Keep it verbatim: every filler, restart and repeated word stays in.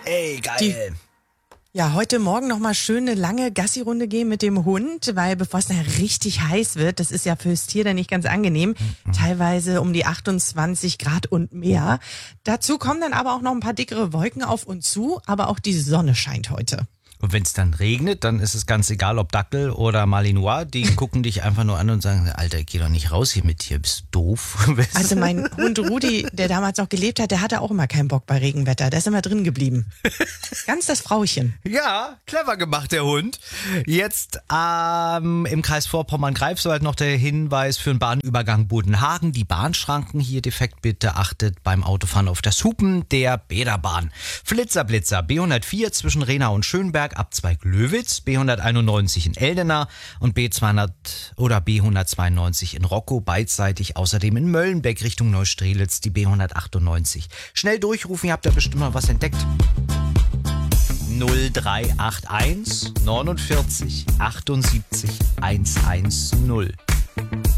Ey, geil. Die, ja, heute Morgen nochmal schön eine lange Gassi-Runde gehen mit dem Hund, weil bevor es dann richtig heiß wird, das ist ja fürs Tier dann nicht ganz angenehm, mhm. teilweise um die achtundzwanzig Grad und mehr. Dazu kommen dann aber auch noch ein paar dickere Wolken auf uns zu, aber auch die Sonne scheint heute. Und wenn es dann regnet, dann ist es ganz egal, ob Dackel oder Malinois, die gucken dich einfach nur an und sagen, Alter, geh doch nicht raus hier mit dir, bist du doof? Also mein Hund Rudi, der damals noch gelebt hat, der hatte auch immer keinen Bock bei Regenwetter, der ist immer drin geblieben. Ganz das Frauchen. Ja, clever gemacht, der Hund. Jetzt ähm, im Kreis Vorpommern-Greifswald noch der Hinweis für den Bahnübergang Bodenhagen. Die Bahnschranken hier defekt, bitte achtet beim Autofahren auf das Hupen der Bäderbahn. Flitzer-Blitzer, B hundertvier zwischen Rena und Schönberg, Abzweig Löwitz, B hunderteinundneunzig in Eldena und B zweihundert oder B hundertzweiundneunzig in Rockow, beidseitig außerdem in Möllenbeck Richtung Neustrelitz, die B hundertachtundneunzig. Schnell durchrufen, ihr habt da bestimmt mal was entdeckt. null drei acht eins neunundvierzig achtundsiebzig hundertzehn